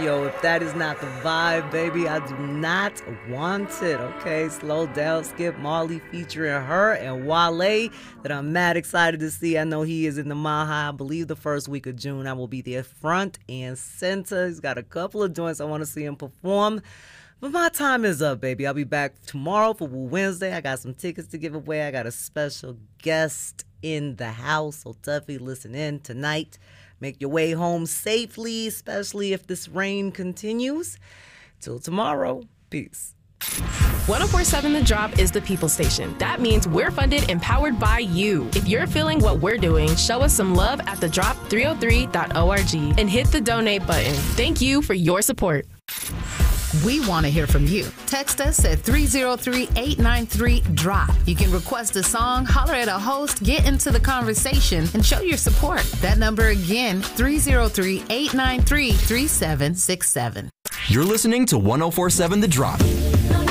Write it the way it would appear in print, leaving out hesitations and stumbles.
radio. If that is not the vibe, baby, I do not want it, okay? Slow down, Skip Marley featuring her and Wale that I'm mad excited to see. I know he is in the Mile High, I believe the first week of June. I will be there front and center. He's got a couple of joints I want to see him perform. But my time is up, baby. I'll be back tomorrow for Woo Wednesday. I got some tickets to give away. I got a special guest in the house, so definitely listen in tonight. Make your way home safely, especially if this rain continues. Till tomorrow, peace. 1047 The Drop is the people station. That means we're funded and powered by you. If you're feeling what we're doing, show us some love at thedrop303.org and hit the donate button. Thank you for your support. We want to hear from you. Text us at 303-893-DROP. You can request a song, holler at a host, get into the conversation, and show your support. That number again, 303-893-3767. You're listening to 1047 The Drop.